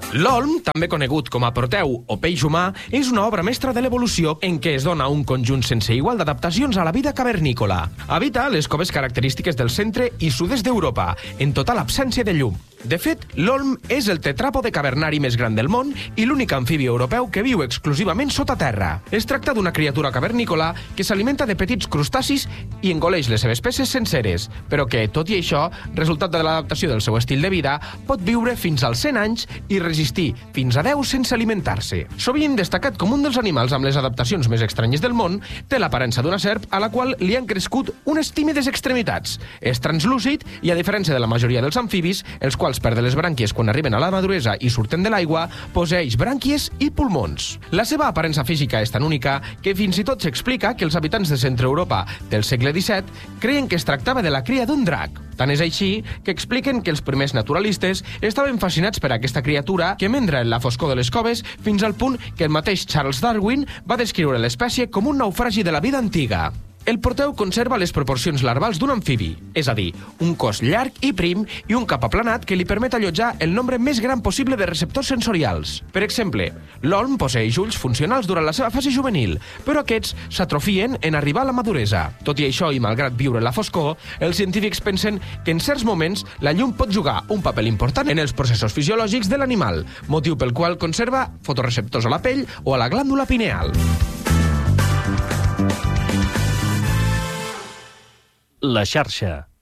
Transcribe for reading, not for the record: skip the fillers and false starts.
L'olm, també conegut com a proteu o peix humà, és una obra mestra de l'evolució en què es dona un conjunt sense igual d'adaptacions a la vida cavernícola. Habita les coves característiques del centre i sud-est d'Europa, en total absència de llum. De fet, l'olm és el tetràpode cavernari més gran del món i l'únic amfibi europeu que viu exclusivament sota terra. Es tracta d'una criatura cavernícola que s'alimenta de petits crustacis i engoleix les seves peces senceres, però que, tot i això, resultat de l'adaptació del seu estil de vida, pot viure fins als 100 anys i resistir fins a 10 sense alimentar-se. Sovint destacat com un dels animals amb les adaptacions més estranyes del món, té l'aparença d'una serp a la qual li han crescut unes tímides extremitats. És translúcid i, a diferència de la majoria dels amfibis, els quals perden les brànquies quan arriben a la maduresa i surten de l'aigua, posseeix brànquies i pulmons. La seva aparença física és tan única que fins i tot s'explica que els habitants de Centre-Europa del segle XVII creien que es tractava de la cria d'un drac. Tant és així que expliquen que els primers naturalistes estaven fascinats per aquesta criatura que mendra en la foscor de les coves fins al punt que el mateix Charles Darwin va descriure l'espècie com un naufragi de la vida antiga. El proteu conserva les proporcions larvals d'un amfibi, és a dir, un cos llarg i prim i un cap aplanat que li permet allotjar el nombre més gran possible de receptors sensorials. Per exemple, l'olm posseeix ulls funcionals durant la seva fase juvenil, però aquests s'atrofien en arribar a la maduresa. Tot i això, i malgrat viure en la foscor, els científics pensen que en certs moments la llum pot jugar un paper important en els processos fisiològics de l'animal, motiu pel qual conserva fotoreceptors a la pell o a la glàndula pineal. La xarxa.